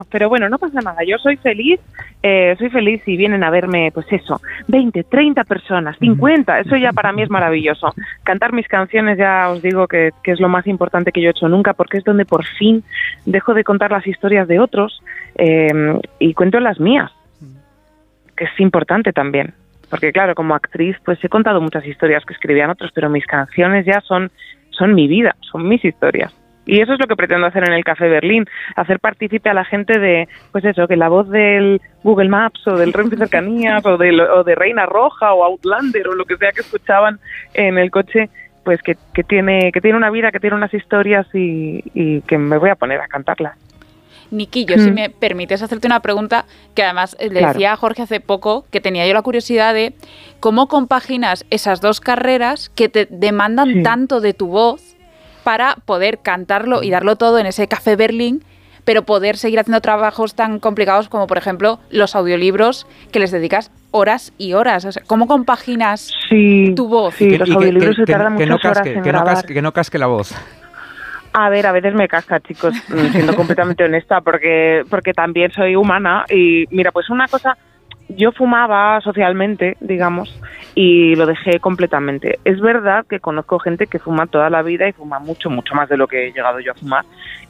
pero bueno, no pasa nada, yo soy feliz si vienen a verme, pues eso, 20, 30 personas, 50, eso ya para mí es maravilloso. Cantar mis canciones ya os digo que es lo más importante que yo he hecho nunca, porque es donde por fin dejo de contar las historias de otros y cuento las mías, que es importante también. Porque claro, como actriz pues he contado muchas historias que escribían otros, pero mis canciones ya son mi vida, son mis historias. Y eso es lo que pretendo hacer en el Café Berlín, hacer partícipe a la gente de, pues eso, que la voz del Google Maps o del Renfe Cercanías o de Reina Roja o Outlander o lo que sea que escuchaban en el coche, pues que tiene una vida, que tiene unas historias y que me voy a poner a cantarlas. Niki, yo si me permites hacerte una pregunta que además le decía a Jorge hace poco que tenía yo la curiosidad de cómo compaginas esas dos carreras que te demandan tanto de tu voz para poder cantarlo y darlo todo en ese Café Berlín, pero poder seguir haciendo trabajos tan complicados como, por ejemplo, los audiolibros que les dedicas horas y horas. O sea, ¿cómo compaginas tu voz? Sí, los audiolibros se tardan muchas horas en grabar. Que no casque la voz. A ver, a veces me casca, chicos, siendo completamente honesta, porque también soy humana y mira, pues una cosa, yo fumaba socialmente, digamos, y lo dejé completamente. Es verdad que conozco gente que fuma toda la vida y fuma mucho, mucho más de lo que he llegado yo a fumar,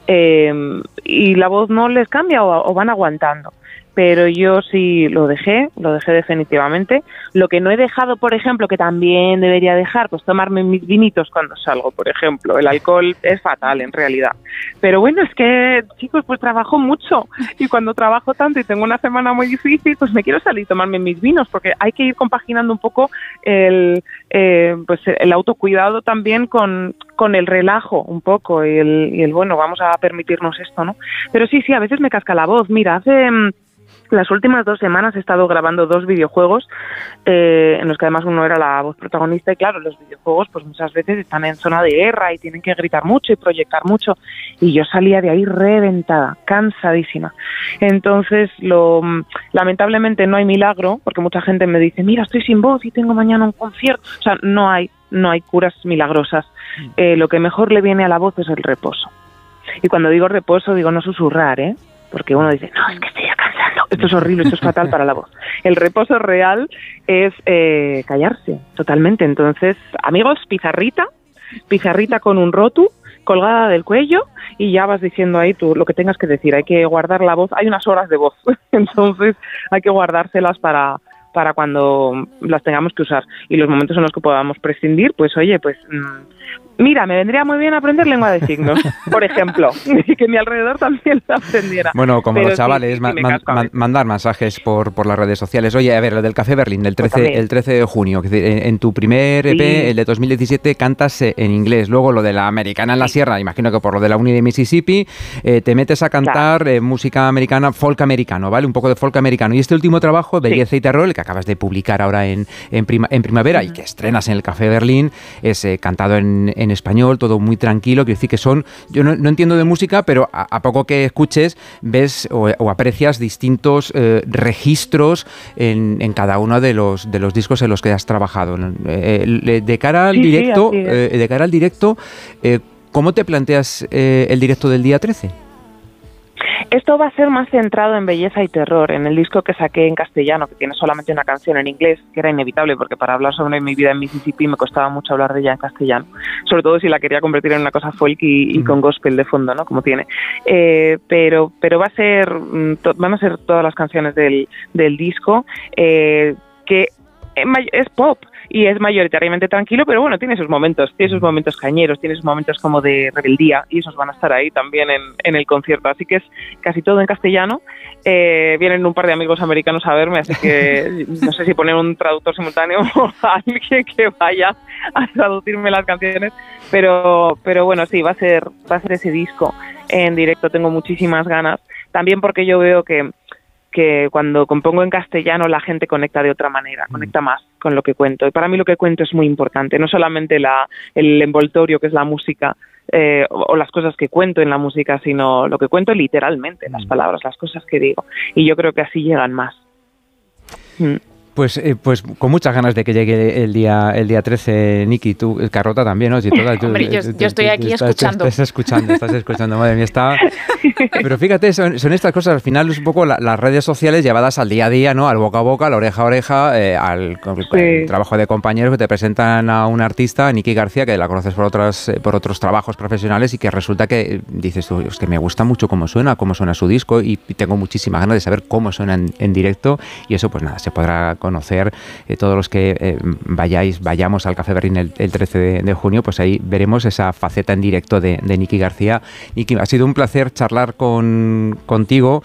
y la voz no les cambia o van aguantando. Pero yo sí lo dejé definitivamente. Lo que no he dejado, por ejemplo, que también debería dejar, pues tomarme mis vinitos cuando salgo, por ejemplo. El alcohol es fatal, en realidad. Pero bueno, es que, chicos, pues trabajo mucho. Y cuando trabajo tanto y tengo una semana muy difícil, pues me quiero salir y tomarme mis vinos, porque hay que ir compaginando un poco el autocuidado también con el relajo, un poco, y el bueno, vamos a permitirnos esto, ¿no? Pero sí, a veces me casca la voz. Mira, hace... Las últimas 2 semanas he estado grabando 2 videojuegos en los que además uno era la voz protagonista y claro, los videojuegos pues muchas veces están en zona de guerra y tienen que gritar mucho y proyectar mucho y yo salía de ahí reventada, cansadísima. Entonces, lamentablemente no hay milagro porque mucha gente me dice, mira, estoy sin voz y tengo mañana un concierto. O sea, no hay curas milagrosas. Lo que mejor le viene a la voz es el reposo. Y cuando digo reposo, digo no susurrar, porque uno dice, no, es que estoy cansando. Esto es horrible, esto es fatal para la voz. El reposo real es callarse totalmente. Entonces, amigos, pizarrita con un rotu colgada del cuello y ya vas diciendo ahí tú lo que tengas que decir. Hay que guardar la voz, hay unas horas de voz, entonces hay que guardárselas para cuando las tengamos que usar. Y los momentos en los que podamos prescindir, pues oye, pues... Mira, me vendría muy bien aprender lengua de signos, por ejemplo, y que mi alrededor también la aprendiera. Bueno, como los chavales, mandar mensajes por las redes sociales. Oye, a ver, el del Café Berlín, el 13 de junio, en tu primer EP, el de 2017, cantas en inglés. Luego lo de la Americana en la Sierra, imagino que por lo de la Uni de Mississippi, te metes a cantar música americana, folk americano, ¿vale? Un poco de folk americano. Y este último trabajo, Belleza y Terror, el que acabas de publicar ahora en primavera y que estrenas en el Café Berlín, es cantado en español, todo muy tranquilo. Quiero decir que yo no entiendo de música, pero a poco que escuches ves o aprecias distintos registros en cada uno de los discos en los que has trabajado. De cara al directo, ¿cómo te planteas el directo del día 13? Esto va a ser más centrado en Belleza y Terror, en el disco que saqué en castellano, que tiene solamente una canción en inglés, que era inevitable porque para hablar sobre mi vida en Mississippi me costaba mucho hablar de ella en castellano, sobre todo si la quería convertir en una cosa folk y con gospel de fondo, ¿no? Como tiene. Pero van a ser todas las canciones del disco, que es pop y es mayoritariamente tranquilo, pero bueno, tiene sus momentos cañeros, tiene sus momentos como de rebeldía y esos van a estar ahí también en el concierto, así que es casi todo en castellano. Vienen un par de amigos americanos a verme, así que no sé si poner un traductor simultáneo o alguien que vaya a traducirme las canciones, pero bueno, sí, va a ser ese disco en directo. Tengo muchísimas ganas, también porque yo veo que cuando compongo en castellano la gente conecta de otra manera, conecta más con lo que cuento. Y para mí lo que cuento es muy importante, no solamente el envoltorio que es la música o las cosas que cuento en la música, sino lo que cuento literalmente, las palabras, las cosas que digo. Y yo creo que así llegan más. Pues con muchas ganas de que llegue el día 13, Niki, tú, Carlota también, ¿no? Si hombre, yo estoy aquí escuchando. Estás escuchando, madre mía, está... Pero fíjate, son estas cosas, al final es un poco las redes sociales llevadas al día a día, ¿no? Al boca a boca, a la oreja a oreja, al trabajo de compañeros que te presentan a un artista, Niki García, que la conoces por otros trabajos profesionales y que resulta que dices tú, es que me gusta mucho cómo suena su disco y tengo muchísimas ganas de saber cómo suena en directo, y eso pues nada, se podrá conocer todos los que vayamos al Café Berlín el 13 de junio, pues ahí veremos esa faceta en directo de Niki García. Niki, ha sido un placer charlar contigo,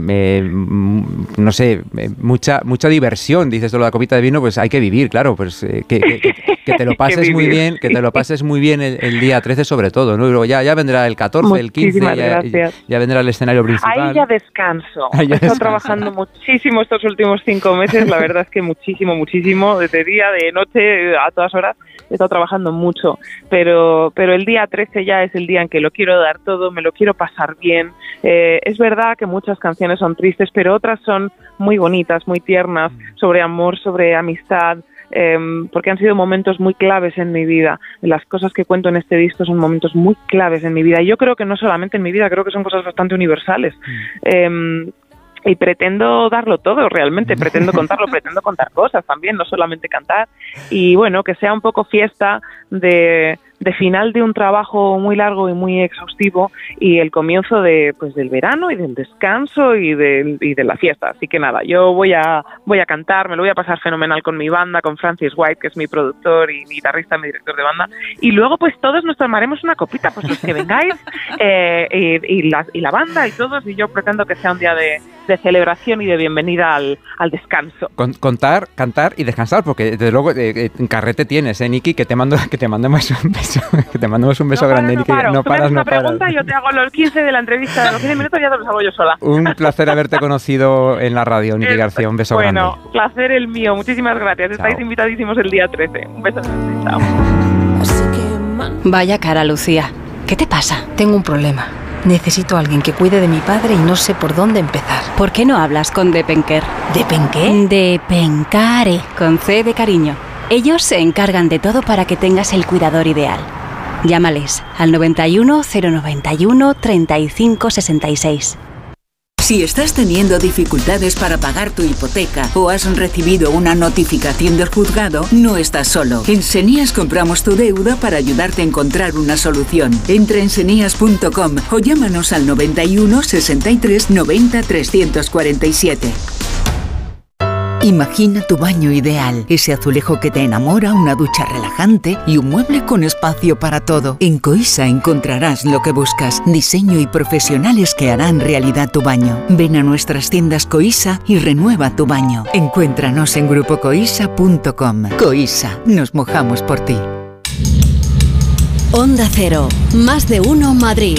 no sé, mucha diversión, dices de la copita de vino, pues hay que vivir, claro, pues que te lo pases muy bien, el día 13 sobre todo, ¿no? Y luego ya vendrá el 14, el 15, ya vendrá el escenario principal. Ahí ya descanso. He estado trabajando muchísimo estos últimos 5 meses, la verdad es que muchísimo, de día, de noche, a todas horas, he estado trabajando mucho, pero el día 13 ya es el día en que lo quiero dar todo, me lo quiero pasar bien. Es verdad que muchas canciones son tristes, pero otras son muy bonitas, muy tiernas, sobre amor, sobre amistad, porque han sido momentos muy claves en mi vida. Las cosas que cuento en este disco son momentos muy claves en mi vida, y yo creo que no solamente en mi vida, creo que son cosas bastante universales. Y pretendo darlo todo, realmente, pretendo contarlo, pretendo contar cosas también, no solamente cantar, y bueno, que sea un poco fiesta de final de un trabajo muy largo y muy exhaustivo, y el comienzo del verano y del descanso y de la fiesta. Así que nada, yo voy a cantar, me lo voy a pasar fenomenal con mi banda, con Francis White, que es mi productor y mi guitarrista, mi director de banda, y luego pues todos nos tomaremos una copita, pues los que vengáis, y la banda y todos, y yo pretendo que sea un día de celebración y de bienvenida al descanso. Contar, cantar y descansar, porque desde luego en carrete tienes, Niki, que te mandamos un beso. Que te mandamos un beso grande, Niki. No paras. Una pregunta, yo te hago los 15 de la entrevista, los 15 minutos ya te los hago yo sola. Un placer haberte conocido en la radio, Niki García. Un beso grande. Bueno, placer el mío. Muchísimas gracias. Chao. Estáis invitadísimos el día 13. Un beso grande. Chao. Vaya cara, Lucía. ¿Qué te pasa? Tengo un problema. Necesito a alguien que cuide de mi padre y no sé por dónde empezar. ¿Por qué no hablas con Depenker? ¿Depenqué? Depencare, con C de cariño. Ellos se encargan de todo para que tengas el cuidador ideal. Llámales al 91 091 35 66. Si estás teniendo dificultades para pagar tu hipoteca o has recibido una notificación del juzgado, no estás solo. En Senías compramos tu deuda para ayudarte a encontrar una solución. Entra en senías.com o llámanos al 91 63 90 347. Imagina tu baño ideal, ese azulejo que te enamora, una ducha relajante y un mueble con espacio para todo. En Coisa encontrarás lo que buscas, diseño y profesionales que harán realidad tu baño. Ven a nuestras tiendas Coisa y renueva tu baño. Encuéntranos en grupocoisa.com. Coisa, nos mojamos por ti. Onda Cero, más de uno Madrid.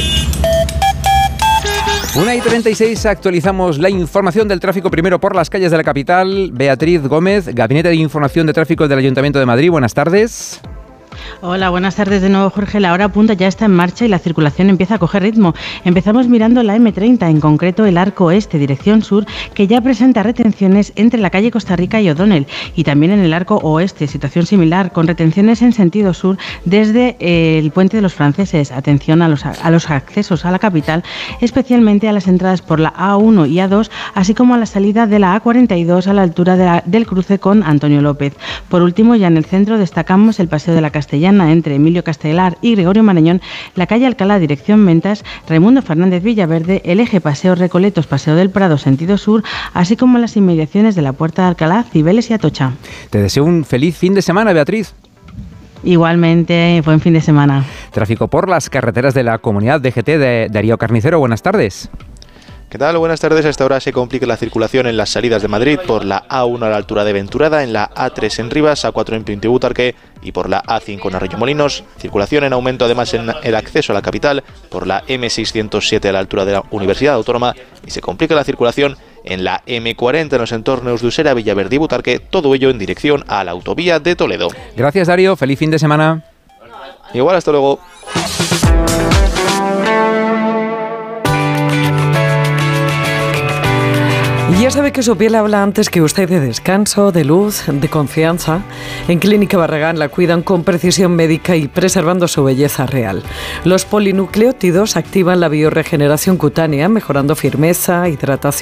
1:36, actualizamos la información del tráfico primero por las calles de la capital. Beatriz Gómez, Gabinete de Información de Tráfico del Ayuntamiento de Madrid. Buenas tardes. Hola, buenas tardes de nuevo, Jorge. La hora punta ya está en marcha y la circulación empieza a coger ritmo. Empezamos mirando la M30, en concreto el arco oeste, dirección sur, que ya presenta retenciones entre la calle Costa Rica y O'Donnell, y también en el arco oeste, situación similar, con retenciones en sentido sur desde el Puente de los Franceses. Atención a los accesos a la capital, especialmente a las entradas por la A1 y A2, así como a la salida de la A42 a la altura del cruce con Antonio López. Por último, ya en el centro destacamos el Paseo de la Castellana entre Emilio Castelar y Gregorio Marañón, la calle Alcalá dirección Mentas, Raimundo Fernández Villaverde, el eje Paseo Recoletos, Paseo del Prado sentido sur, así como las inmediaciones de la Puerta de Alcalá, Cibeles y Atocha. Te deseo un feliz fin de semana, Beatriz. Igualmente, buen fin de semana. Tráfico por las carreteras de la comunidad DGT de Darío Carnicero. Buenas tardes. ¿Qué tal? Buenas tardes. A esta hora se complica la circulación en las salidas de Madrid por la A1 a la altura de Venturada, en la A3 en Rivas, A4 en Pinti-Butarque y por la A5 en Arroyomolinos. Circulación en aumento además en el acceso a la capital por la M607 a la altura de la Universidad Autónoma, y se complica la circulación en la M40 en los entornos de Usera, Villaverde y Butarque, todo ello en dirección a la autovía de Toledo. Gracias, Darío. Feliz fin de semana. Igual, hasta luego. Ya sabe que su piel habla antes que usted de descanso, de luz, de confianza. En Clínica Barragán la cuidan con precisión médica y preservando su belleza real. Los polinucleótidos activan la biorregeneración cutánea, mejorando firmeza, hidratación